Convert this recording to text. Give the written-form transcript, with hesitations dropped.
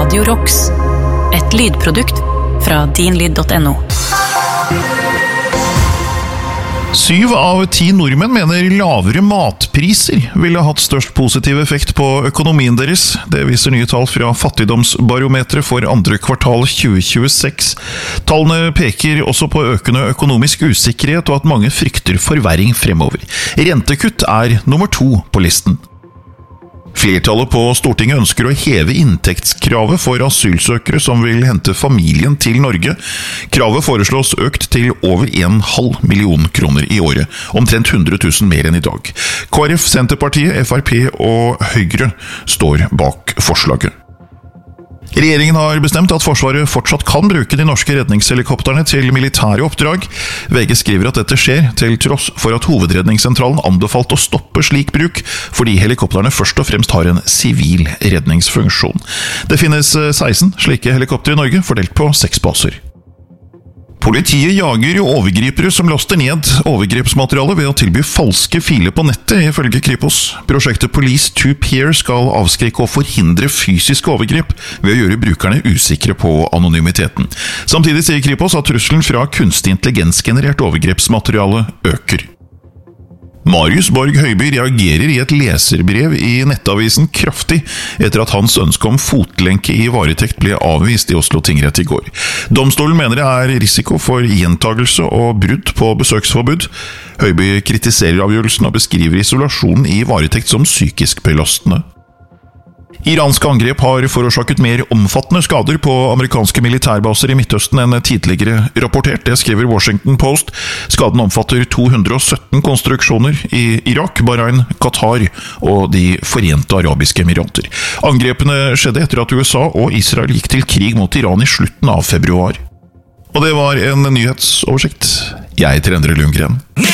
Radio Rocks, et lydprodukt fra dinlyd.no. 7 av 10 nordmenn mener lavere matpriser ville hatt størst positiv effekt på økonomien deres. Det viser nye tall fra Fattigdomsbarometeret for andre kvartal 2026. Tallene peker også på økende økonomisk usikkerhet og at mange frykter forverring fremover. Rentekutt er nummer 2 på listen. Flertallet på Stortinget ønsker å heve inntektskravet for asylsøkere som vil hente familien til Norge. Kravet foreslås økt til over 1,5 million kroner i året, omtrent 100 000 mer enn i dag. KrF, Senterpartiet, FrP og Høyre står bak forslaget. Regjeringen har bestemt at Forsvaret fortsatt kan bruke de norske redningshelikopterne til militære oppdrag. VG skriver at dette skjer til tross for at Hovedredningssentralen anbefalte å stoppe slik bruk, fordi helikopterne først og fremst har en sivil redningsfunksjon. Det finnes 16 slike helikopter i Norge, fordelt på 6 baser. Politiet jager overgripere som laster ned overgrepsmateriale ved å tilby falske filer på nettet, ifølge Kripos. Prosjektet Police to Peer skal avskrikke og forhindre fysiske overgrep ved å gjøre brukerne usikre på anonymiteten. Samtidig sier Kripos at trusselen fra kunstig intelligensgenerert overgrepsmateriale øker. Marius Borg Høiby reagerer i et leserbrev i nettavisen kraftig etter at hans ønske om fotlenke i varetekt ble avvist i Oslo tingrett i går. Domstolen mener det er risiko for gjentagelse og brudd på besøksforbud. Høiby kritiserer avgjørelsen og beskriver isolasjonen i varetekt som psykisk belastende. Iranske angrep har forårsaket mer omfattende skader på amerikanske militærbaser i Midtøsten enn tidligere rapportert, det skriver Washington Post. Skaden omfatter 217 konstruksjoner i Irak, Bahrain, Qatar og de Forente Arabiske Emirater. Angrepene skjedde etter at USA og Israel gikk til krig mot Iran i slutten av februar. Og det var en nyhetsoversikt. Jeg heter Endre Lundgren.